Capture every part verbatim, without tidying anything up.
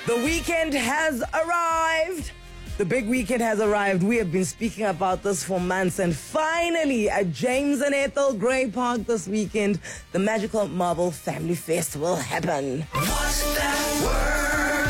The weekend has arrived. The big weekend has arrived. We have been speaking about this for months, and finally at James and Ethel Gray Park this weekend, the Magical Marble Family Fest will happen. What's that word?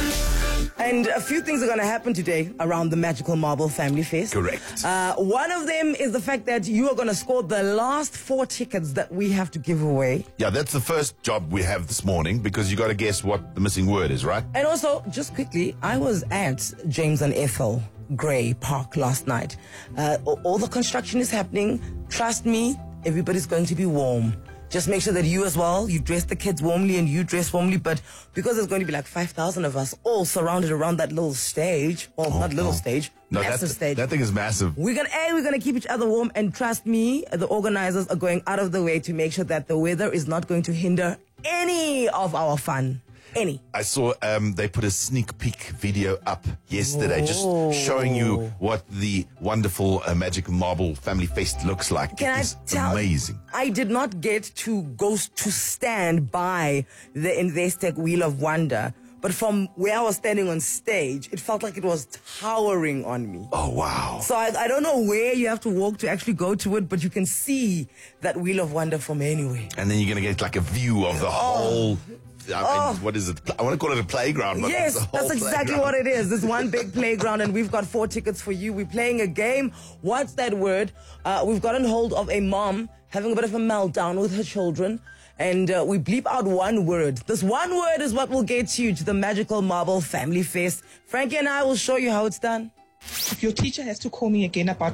And a few things are going to happen today around the Magical Marble Family Fest. Correct. Uh, one of them is the fact that you are going to score the last four tickets that we have to give away. Yeah, that's the first job we have this morning, because you got to guess what the missing word is, right? And also, just quickly, I was at James and Ethel Gray Park last night. Uh, all the construction is happening. Trust me, everybody's going to be warm. Just make sure that you as well, you dress the kids warmly and you dress warmly. But because there's going to be like five thousand of us all surrounded around that little stage, well, Oh, not little no. stage, No, massive that, stage. that thing is massive. We're gonna, A, we're gonna keep each other warm, and trust me, the organizers are going out of the way to make sure that the weather is not going to hinder any of our fun. Any. I saw um, they put a sneak peek video up yesterday, Whoa. just showing you what the wonderful uh, Magic Marble Family Fest looks like. Can it I is tell? amazing. I did not get to go to stand by the Investec Wheel of Wonder, but from where I was standing on stage, it felt like it was towering on me. Oh, wow. So I, I don't know where you have to walk to actually go to it, but you can see that Wheel of Wonder from anywhere. And then you're going to get like a view of the whole... I mean, Oh. what is it? I want to call it a playground. But Yes, it's a whole that's exactly playground. what it is. This one big playground, and we've got four tickets for you. We're playing a game. What's that word? Uh, we've gotten hold of a mom having a bit of a meltdown with her children, and uh, we bleep out one word. This one word is what will get you to the Magical Marble Family Fest. Frankie and I will show you how it's done. If your teacher has to call me again about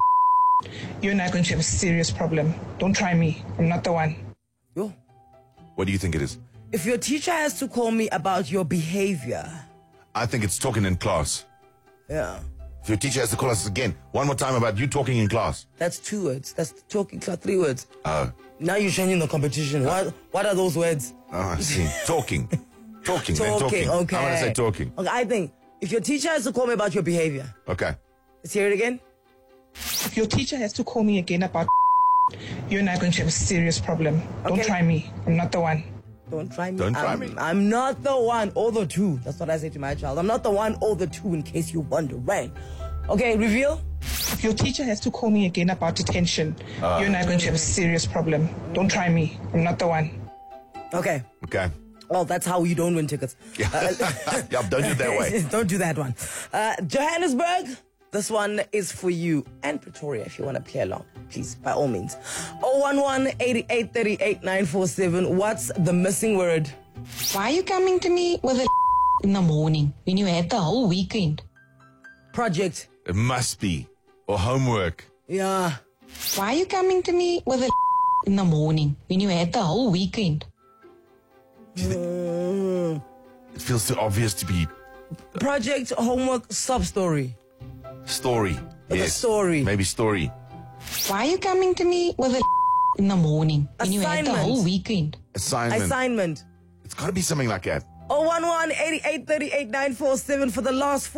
you and I are going to have a serious problem. Don't try me. I'm not the one. Yo. What do you think it is? If your teacher has to call me about your behavior. I think it's talking in class. Yeah. If your teacher has to call us again, one more time about you talking in class. That's two words. That's talking class, three words. Oh. Now you're changing the competition. What, what are those words? Oh, I see. Talking. Talking. then Talking, talking. okay. I want to say talking. Okay, I think if your teacher has to call me about your behavior. Okay. Let's hear it again. If your teacher has to call me again about you and I are going to have a serious problem. Don't Okay. try me. I'm not the one. Don't try me. Don't try I'm, me. I'm not the one or the two. That's what I say to my child. I'm not the one or the two, in case you wonder. Right. Okay, reveal. If your teacher has to call me again about detention, Uh. you and I are going to have a serious problem. Don't try me. I'm not the one. Okay. Okay. Well, that's how you don't win tickets. Yeah, yeah don't do it that way. Don't do that one. Uh, Johannesburg, this one is for you. And Pretoria, if you want to play along, please, by all means. oh one one, eight eight three eight, nine four seven. What's the missing word? Why are you coming to me with a in the morning when you had the whole weekend? Project. It must be. Or homework. Yeah. Why are you coming to me with a in the morning when you had the whole weekend? Mm. It feels too obvious to be Project, homework, sub-story. story. Like a Yes. story. Maybe story. Why are you coming to me with a in the morning when you had the Assignment. whole weekend? Assignment. Assignment. It's got to be something like that. oh one one, eight eight three eight, nine four seven for the last four.